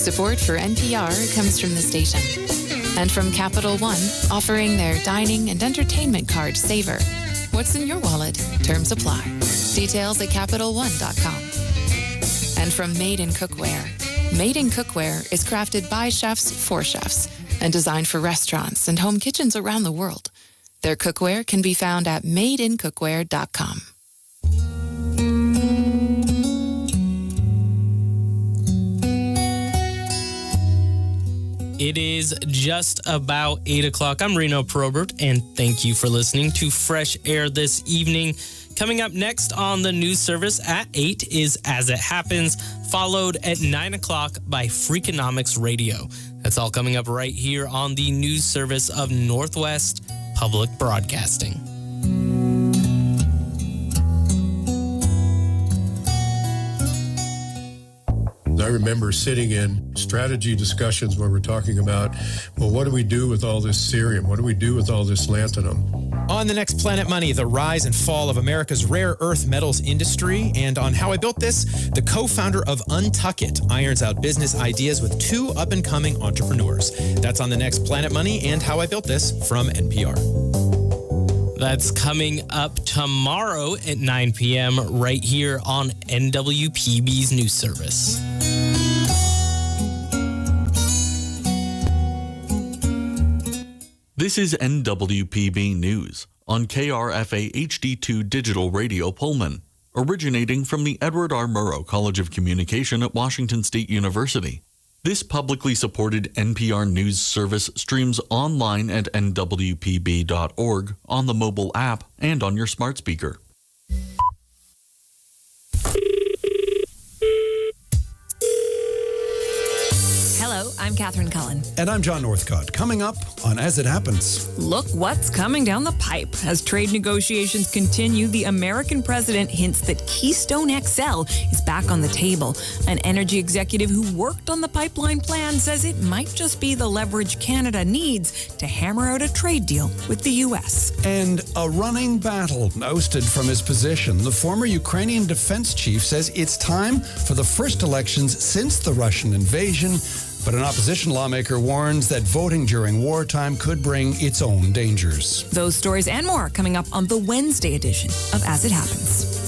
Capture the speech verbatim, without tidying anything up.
Support for N P R comes from the station. And from Capital One, offering their dining and entertainment card Savor. What's in your wallet? Terms apply. Details at Capital One dot com. And from Made in Cookware. Made in Cookware is crafted by chefs for chefs and designed for restaurants and home kitchens around the world. Their cookware can be found at made in cookware dot com. It is just about eight o'clock. I'm Reno Probert, and thank you for listening to Fresh Air this evening. Coming up next on the news service at eight is As It Happens, followed at nine o'clock by Freakonomics Radio. That's all coming up right here on the news service of Northwest Public Broadcasting. I remember sitting in strategy discussions where we're talking about, well, what do we do with all this cerium? What do we do with all this lanthanum? On the next Planet Money, the rise and fall of America's rare earth metals industry. And on How I Built This, the co-founder of Untuckit irons out business ideas with two up-and-coming entrepreneurs. That's on the next Planet Money and How I Built This from N P R. That's coming up tomorrow at nine p.m. right here on N W P B's news service. This is N W P B News on K R F A H D two Digital Radio Pullman, originating from the Edward R. Murrow College of Communication at Washington State University. This publicly supported N P R News service streams online at N W P B dot org, on the mobile app, and on your smart speaker. Hello, I'm Catherine Cullen. And I'm John Northcott. Coming up on As It Happens. Look what's coming down the pipe. As trade negotiations continue, the American president hints that Keystone X L is back on the table. An energy executive who worked on the pipeline plan says it might just be the leverage Canada needs to hammer out a trade deal with the U S. And a running battle ousted from his position. The former Ukrainian defense chief says it's time for the first elections since the Russian invasion. But an opposition lawmaker warns that voting during wartime could bring its own dangers. Those stories and more coming up on the Wednesday edition of As It Happens.